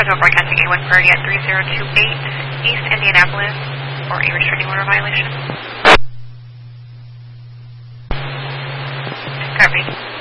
Central Broadcasting A1 Priority at 3028 East Indianapolis for a restraining order violation. Copy.